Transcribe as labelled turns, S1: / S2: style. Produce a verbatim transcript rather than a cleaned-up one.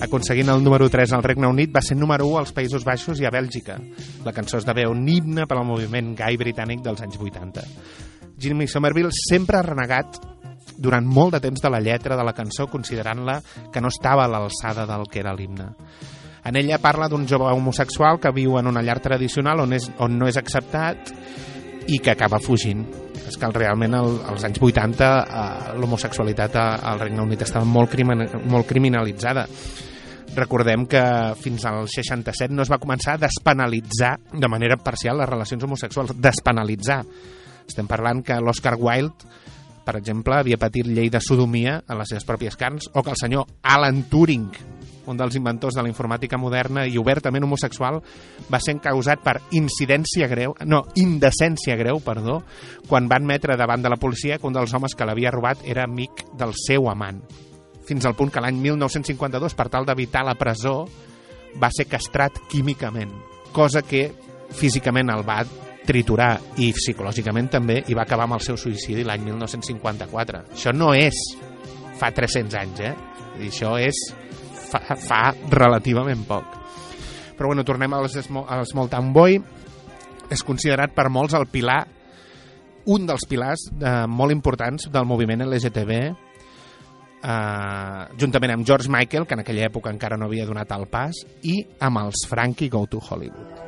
S1: aconseguint el número tres al Regne Unit, va ser número u als Països Baixos i a Bèlgica. La cançó esdevé un himne per al moviment gai britànic dels anys vuitanta. Jimmy Somerville sempre ha renegat durant molt de temps de la lletra de la cançó, considerant-la que no estava a l'alçada del que era l'himne. En ella parla d'un jove homosexual que viu en una llar tradicional on, és, on no és acceptat i que acaba fugint. És que realment el, als anys vuitanta eh, l'homosexualitat al Regne Unit estava molt, crimin, molt criminalitzada. Recordem que fins al seixanta-set no es va començar a despenalitzar de manera parcial les relacions homosexuals. Despenalitzar. Estem parlant que l'Oscar Wilde, per exemple, havia patit llei de sodomia a les seves pròpies carns, o que el senyor Alan Turing, un dels inventors de la informàtica moderna i obertament homosexual, va ser encausat per incidència greu, no, indecència greu, perdó, quan va admetre davant de la policia que un dels homes que l'havia robat era amic del seu amant. Fins al punt que l'any mil nou-cents cinquanta-dos, per tal d'evitar la presó, va ser castrat químicament, cosa que físicament el va triturar i psicològicament també, i va acabar amb el seu suïcidi l'any mil nou-cents cinquanta-quatre. Això no és fa tres-cents anys, eh? I això és fa, fa relativament poc. Però bueno, tornem als, als Small Town Boy. És considerat per molts el pilar, un dels pilars eh, molt importants del moviment L G T B, eh, juntament amb George Michael, que en aquella època encara no havia donat el pas, i amb els Frankie Go to Hollywood.